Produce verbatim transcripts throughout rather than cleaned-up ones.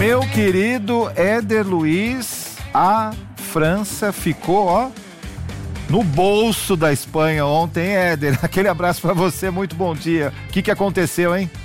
Meu querido Éder Luiz, a França ficou, ó, no bolso da Espanha ontem, Éder. Aquele abraço pra você, muito bom dia. O que que aconteceu, hein?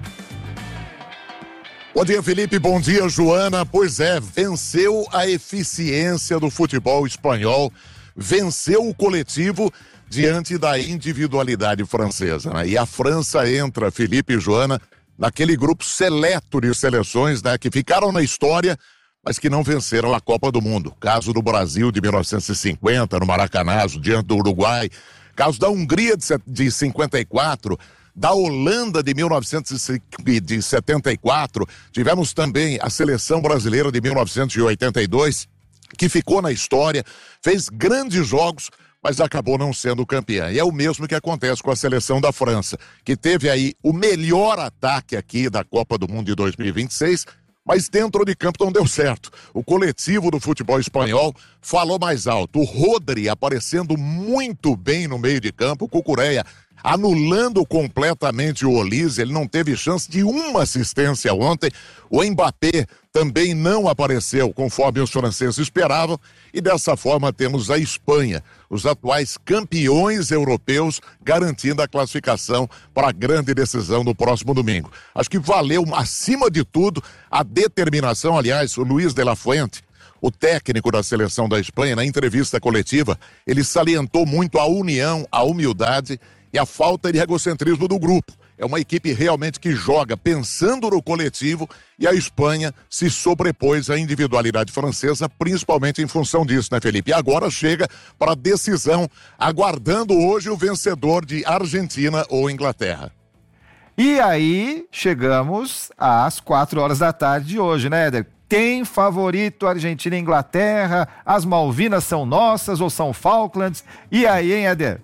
Bom dia, Felipe. Bom dia, Joana. Pois é, venceu a eficiência do futebol espanhol, venceu o coletivo diante da individualidade francesa, né? E a França entra, Felipe e Joana, naquele grupo seleto de seleções, né, que ficaram na história, mas que não venceram a Copa do Mundo. Caso do Brasil de mil novecentos e cinquenta, no Maracanazo, diante do Uruguai. Caso da Hungria de cinquenta e quatro, da Holanda de mil novecentos e setenta e quatro. Tivemos também a seleção brasileira de mil novecentos e oitenta e dois, que ficou na história, fez grandes jogos, mas acabou não sendo campeã. E é o mesmo que acontece com a seleção da França, que teve aí o melhor ataque aqui da Copa do Mundo de dois mil e vinte e seis, mas dentro de campo não deu certo. O coletivo do futebol espanhol falou mais alto. O Rodri aparecendo muito bem no meio de campo, o Cucurella anulando completamente o Olise, ele não teve chance de uma assistência ontem. O Mbappé também não apareceu conforme os franceses esperavam, e dessa forma temos a Espanha, os atuais campeões europeus, garantindo a classificação para a grande decisão do próximo domingo. Acho que valeu, acima de tudo, a determinação. Aliás, o Luis de la Fuente, o técnico da seleção da Espanha, na entrevista coletiva, ele salientou muito a união, a humildade e a falta de egocentrismo do grupo. É uma equipe realmente que joga pensando no coletivo, e a Espanha se sobrepôs à individualidade francesa, principalmente em função disso, né, Felipe? E agora chega para a decisão, aguardando hoje o vencedor de Argentina ou Inglaterra. E aí chegamos às quatro horas da tarde de hoje, né, Éder? Tem favorito Argentina e Inglaterra? As Malvinas são nossas ou são Falklands? E aí, hein, Éder?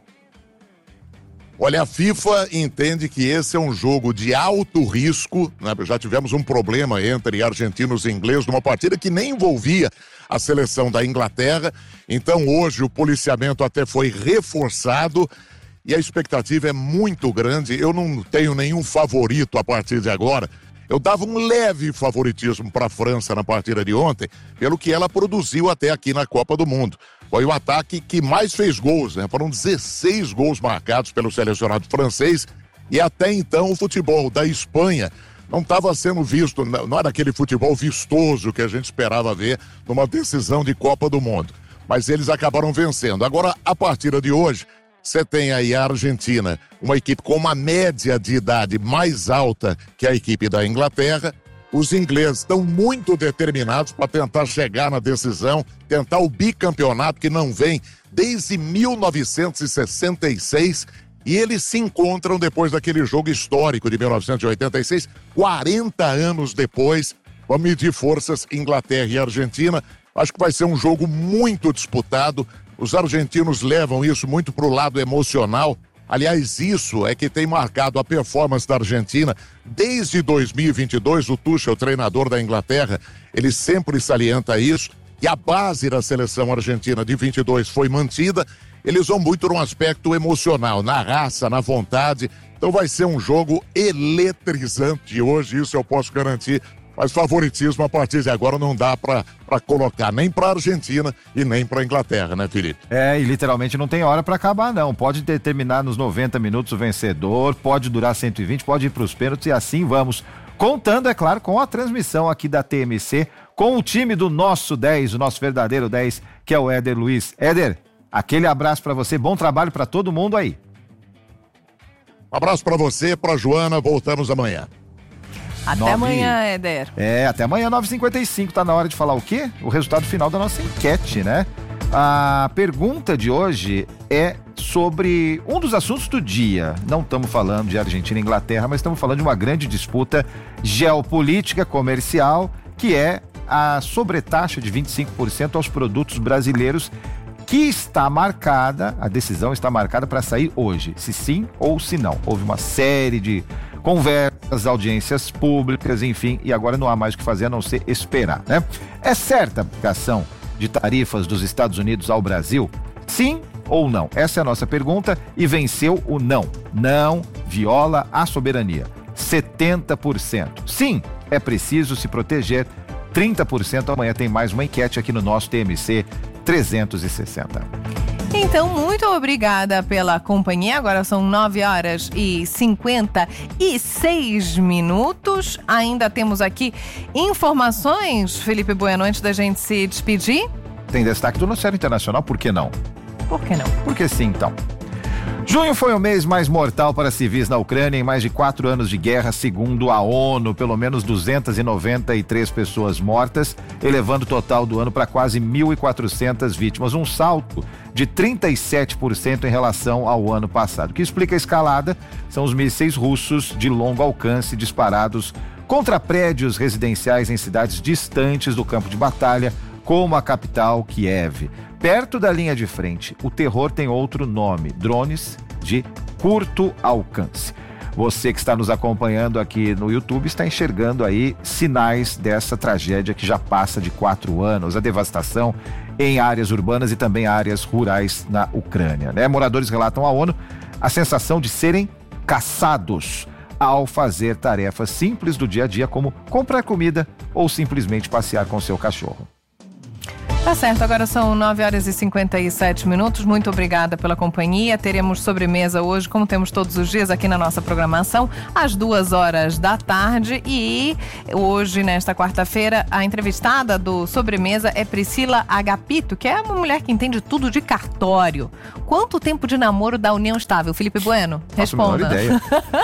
Olha, a FIFA entende que esse é um jogo de alto risco, né? Já tivemos um problema entre argentinos e ingleses numa partida que nem envolvia a seleção da Inglaterra. Então hoje o policiamento até foi reforçado e a expectativa é muito grande. Eu não tenho nenhum favorito a partir de agora. Eu dava um leve favoritismo para a França na partida de ontem, pelo que ela produziu até aqui na Copa do Mundo. Foi o ataque que mais fez gols, né? Foram dezesseis gols marcados pelo selecionado francês, e até então o futebol da Espanha não estava sendo visto, não era aquele futebol vistoso que a gente esperava ver numa decisão de Copa do Mundo. Mas eles acabaram vencendo. Agora, a partida de hoje, você tem aí a Argentina, uma equipe com uma média de idade mais alta que a equipe da Inglaterra. Os ingleses estão muito determinados para tentar chegar na decisão, tentar o bicampeonato que não vem desde mil novecentos e sessenta e seis, e eles se encontram depois daquele jogo histórico de mil novecentos e oitenta e seis, quarenta anos depois. Vamos medir forças, Inglaterra e Argentina. Acho que vai ser um jogo muito disputado. Os argentinos levam isso muito para o lado emocional. Aliás, isso é que tem marcado a performance da Argentina desde dois mil e vinte e dois. O Tuchel, o treinador da Inglaterra, ele sempre salienta isso. E a base da seleção argentina de vinte e dois foi mantida. Eles vão muito no aspecto emocional, na raça, na vontade. Então vai ser um jogo eletrizante hoje, isso eu posso garantir. Mas favoritismo a partir de agora não dá pra, pra colocar nem pra Argentina e nem pra Inglaterra, né, Felipe? É, e literalmente não tem hora pra acabar, não. Pode determinar nos noventa minutos o vencedor, pode durar cento e vinte, pode ir pros pênaltis, e assim vamos. Contando, é claro, com a transmissão aqui da T M C, com o time do nosso dez, o nosso verdadeiro dez, que é o Éder Luiz. Éder, aquele abraço pra você, bom trabalho pra todo mundo aí. Um abraço pra você, pra Joana, voltamos amanhã. Até nove... amanhã, Éder. É, até amanhã, nove e cinquenta e cinco, tá na hora de falar o quê? O resultado final da nossa enquete, né? A pergunta de hoje é sobre um dos assuntos do dia. Não estamos falando de Argentina e Inglaterra, mas estamos falando de uma grande disputa geopolítica comercial, que é a sobretaxa de vinte e cinco por cento aos produtos brasileiros, que está marcada, a decisão está marcada para sair hoje, se sim ou se não. Houve uma série de conversas, audiências públicas, enfim, e agora não há mais o que fazer a não ser esperar, né? É certa a aplicação de tarifas dos Estados Unidos ao Brasil? Sim ou não? Essa é a nossa pergunta, e venceu o não. Não viola a soberania. setenta por cento. Sim, é preciso se proteger. trinta por cento. Amanhã tem mais uma enquete aqui no nosso T M C trezentos e sessenta. Então, muito obrigada pela companhia. Agora são nove horas e cinquenta e seis minutos. Ainda temos aqui informações, Felipe Bueno, antes da gente se despedir. Tem destaque do noticiário internacional, por que não? Por que não? Porque sim, então. Junho foi o mês mais mortal para civis na Ucrânia em mais de quatro anos de guerra, segundo a ONU. Pelo menos duzentas e noventa e três pessoas mortas, elevando o total do ano para quase mil e quatrocentas vítimas. Um salto de trinta e sete por cento em relação ao ano passado. O que explica a escalada são os mísseis russos de longo alcance disparados contra prédios residenciais em cidades distantes do campo de batalha, como a capital, Kiev. Perto da linha de frente, o terror tem outro nome: drones de curto alcance. Você que está nos acompanhando aqui no YouTube está enxergando aí sinais dessa tragédia que já passa de quatro anos, a devastação em áreas urbanas e também áreas rurais na Ucrânia, né? Moradores relatam à ONU a sensação de serem caçados ao fazer tarefas simples do dia a dia, como comprar comida ou simplesmente passear com seu cachorro. Tá certo, agora são nove horas e cinquenta e sete minutos. Muito obrigada pela companhia. Teremos sobremesa hoje, como temos todos os dias aqui na nossa programação, às duas horas da tarde. E hoje, nesta quarta-feira, a entrevistada do Sobremesa é Priscila Agapito, que é uma mulher que entende tudo de cartório. Quanto tempo de namoro da união estável? Felipe Bueno, responda. Nossa, menor ideia.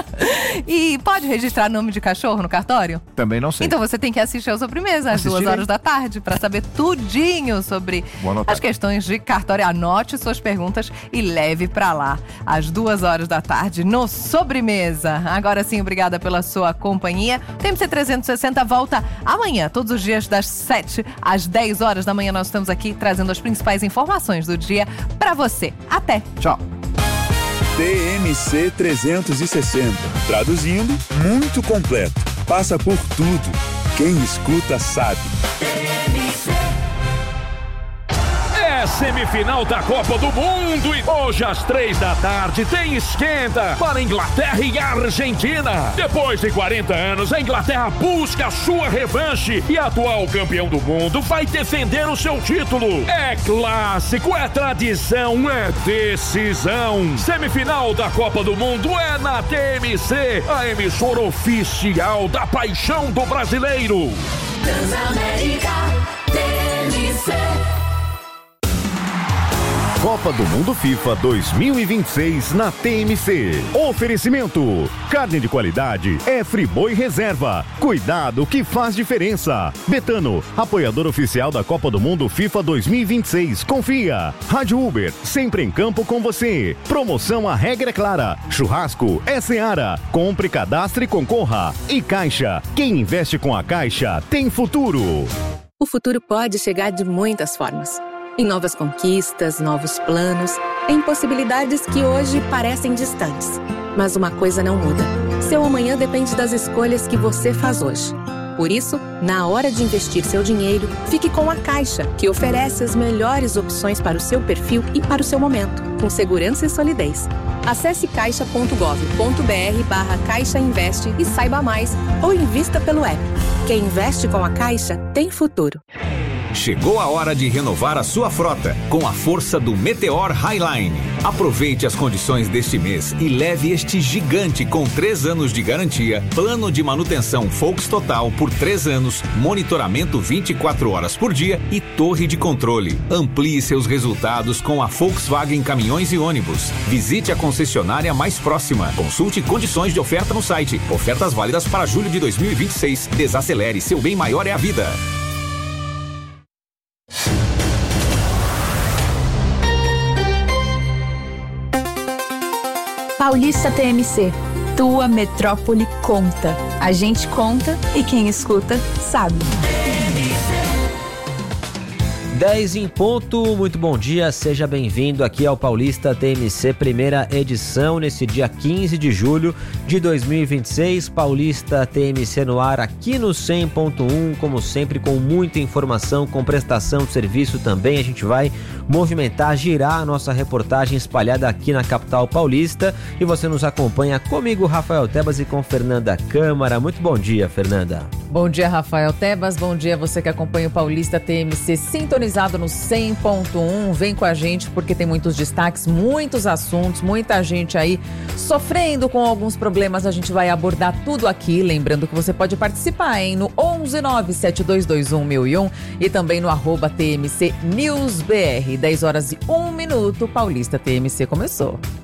E pode registrar nome de cachorro no cartório? Também não sei. Então você tem que assistir ao Sobremesa às Assistirei. duas horas da tarde para saber tudinho sobre as questões de cartório. Anote suas perguntas e leve para lá às duas horas da tarde no Sobremesa. Agora sim, obrigada pela sua companhia. T M C trezentos e sessenta volta amanhã, todos os dias das sete às dez horas da manhã. Nós estamos aqui trazendo as principais informações do dia para você. Até! Tchau! T M C trezentos e sessenta. Traduzindo, muito completo. Passa por tudo. Quem escuta sabe. É semifinal da Copa do Mundo e hoje às três da tarde tem esquenta para Inglaterra e Argentina. Depois de quarenta anos, a Inglaterra busca a sua revanche e atual campeão do mundo vai defender o seu título. É clássico, é tradição, é decisão. Semifinal da Copa do Mundo é na T M C, a emissora oficial da paixão do brasileiro. Transamérica T M C. Copa do Mundo FIFA dois mil e vinte e seis na T M C. Oferecimento: carne de qualidade é Friboi Reserva. Cuidado que faz diferença. Betano, apoiador oficial da Copa do Mundo FIFA dois mil e vinte e seis. Confia. Rádio Uber, sempre em campo com você. Promoção A Regra é Clara. Churrasco é Seara. Compre, cadastre e concorra. E Caixa, quem investe com a Caixa tem futuro. O futuro pode chegar de muitas formas. Em novas conquistas, novos planos, em possibilidades que hoje parecem distantes. Mas uma coisa não muda. Seu amanhã depende das escolhas que você faz hoje. Por isso, na hora de investir seu dinheiro, fique com a Caixa, que oferece as melhores opções para o seu perfil e para o seu momento, com segurança e solidez. Acesse caixa ponto gov ponto br barra Caixa Investe e saiba mais, ou invista pelo app. Quem investe com a Caixa tem futuro. Chegou a hora de renovar a sua frota com a força do Meteor Highline. Aproveite as condições deste mês e leve este gigante com três anos de garantia, plano de manutenção Volks Total por três anos, monitoramento vinte e quatro horas por dia e torre de controle. Amplie seus resultados com a Volkswagen Caminhões e Ônibus. Visite a concessionária mais próxima. Consulte condições de oferta no site. Ofertas válidas para julho de dois mil e vinte e seis. Desacelere, seu bem maior é a vida. Paulista T M C, tua metrópole conta. A gente conta e quem escuta sabe. dez em ponto, muito bom dia, seja bem-vindo aqui ao Paulista T M C, primeira edição, nesse dia quinze de julho de dois mil e vinte e seis, Paulista T M C no ar, aqui no cem ponto um, como sempre, com muita informação, com prestação de serviço também. A gente vai movimentar, girar a nossa reportagem espalhada aqui na capital paulista, e você nos acompanha comigo, Rafael Tebas, e com Fernanda Câmara. Muito bom dia, Fernanda. Bom dia, Rafael Tebas, bom dia você que acompanha o Paulista T M C sintonizado no cem ponto um. Vem com a gente porque tem muitos destaques, muitos assuntos, muita gente aí sofrendo com alguns problemas. A gente vai abordar tudo aqui. Lembrando que você pode participar, hein, no onze nove sete dois dois um mil e um e também no arroba T M C News B R. dez horas e um minuto, Paulista T M C começou.